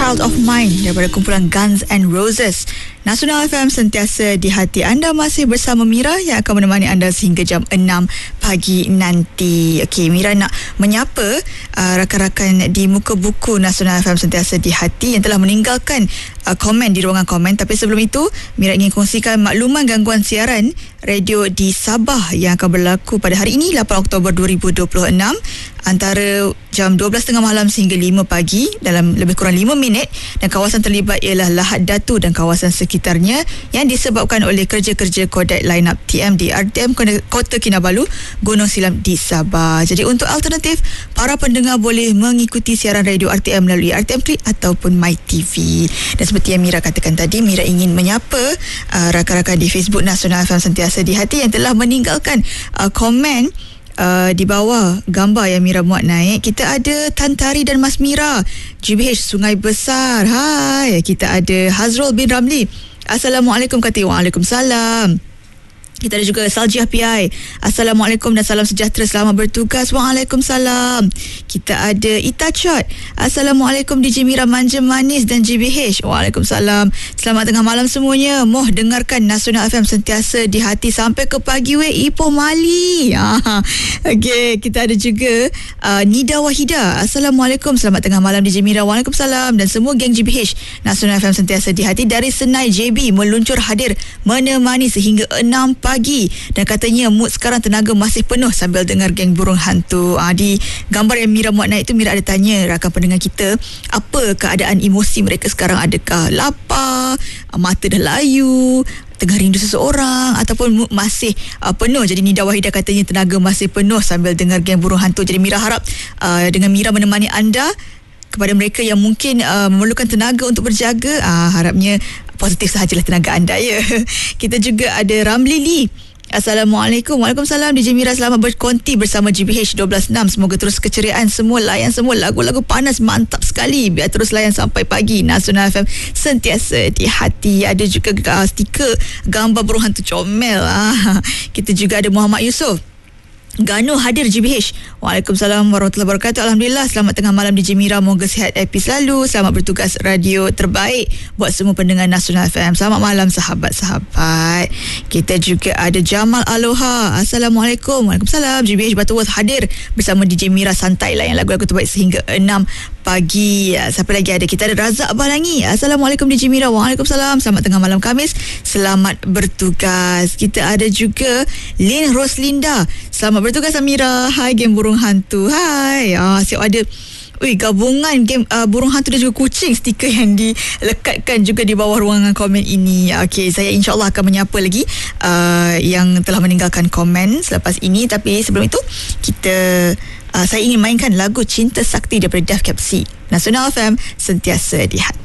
Child of Mine daripada kumpulan Guns N' Roses. Nasional FM sentiasa di hati anda, masih bersama Mira yang akan menemani anda sehingga jam 6 pagi nanti. Okey, Mira nak menyapa rakan-rakan di muka buku Nasional FM sentiasa di hati yang telah meninggalkan komen di ruangan komen. Tapi sebelum itu, Mira ingin kongsikan makluman gangguan siaran radio di Sabah yang akan berlaku pada hari ini 8 Oktober 2026 antara jam 12.30 malam sehingga 5 pagi dalam lebih kurang 5 minit, dan kawasan terlibat ialah Lahad Datu dan kawasan sekitarnya yang disebabkan oleh kerja-kerja kodak line-up TM di RTM Kota Kinabalu, Gunung Silam di Sabah. Jadi untuk alternatif, para pendengar boleh mengikuti siaran radio RTM melalui RTM Klik ataupun MyTV. Dan seperti yang Mira katakan tadi, Mira ingin menyapa rakan-rakan di Facebook Nasional FM sentiasa di hati yang telah meninggalkan komen di bawah gambar yang Mira muat naik. Kita ada Tan Tari dan Mas Mira, GBH Sungai Besar. Hai. Kita ada Hazrul bin Ramli. Assalamualaikum, kata waalaikumsalam. Kita ada juga Saljiah PI. Assalamualaikum dan salam sejahtera, selamat bertugas. Waalaikumsalam. Kita ada Ita Chot. Assalamualaikum DJ Mira Manja Manis dan GBH. Waalaikumsalam. Selamat tengah malam semuanya. Moh dengarkan Nasional FM sentiasa di hati sampai ke pagi Ipoh Mali. Okey, kita ada juga Nida Wahida. Assalamualaikum, selamat tengah malam DJ Mira. Waalaikumsalam. Dan semua geng GBH Nasional FM sentiasa di hati dari Senai JB meluncur hadir menemani sehingga 6 pagi, dan katanya mood sekarang tenaga masih penuh sambil dengar geng burung hantu. Di gambar yang Mira muat naik tu, Mira ada tanya rakan pendengar kita apa keadaan emosi mereka sekarang. Adakah lapar, mata dah layu, tengah rindu seseorang, ataupun mood masih penuh. Jadi Nida Wahida katanya tenaga masih penuh sambil dengar geng burung hantu. Jadi Mira harap dengan Mira menemani anda, kepada mereka yang mungkin memerlukan tenaga untuk berjaga, harapnya positif sahajalah tenaga anda, ya. Kita juga ada Ramli Lee. Assalamualaikum. Waalaikumsalam DJ Mira, selamat berkonti bersama GBH 12.6. Semoga terus keceriaan semua, layan semua lagu-lagu panas, mantap sekali. Biar terus layan sampai pagi. Nasional FM sentiasa di hati. Ada juga stiker gambar burung hantu comel. Kita juga ada Muhammad Yusof. Gano hadir GBH. Waalaikumsalam warahmatullahi wabarakatuh. Alhamdulillah, selamat tengah malam DJ Mira. Moga sihat happy selalu. Selamat bertugas, radio terbaik buat semua pendengar Nasional FM. Selamat malam sahabat-sahabat. Kita juga ada Jamal Aloha. Assalamualaikum. Waalaikumsalam. GBH Butterworth hadir bersama DJ Mira, santai layan lagu-lagu terbaik sehingga 6 pagi. Siapa lagi ada? Kita ada Razak Balangi. Assalamualaikum DJ Mira. Waalaikumsalam. Selamat tengah malam Khamis. Selamat bertugas. Kita ada juga Lin Roslinda. Selamat bertugas Amira. Hai geng burung hantu. Hai. Siap ada gabungan game burung hantu dan juga kucing, stiker yang dilekatkan juga di bawah ruangan komen ini. Okey, saya insyaAllah akan menyapa lagi yang telah meninggalkan komen selepas ini. Tapi sebelum itu, saya ingin mainkan lagu Cinta Sakti daripada Death Cab C. Nasional FM sentiasa di hati.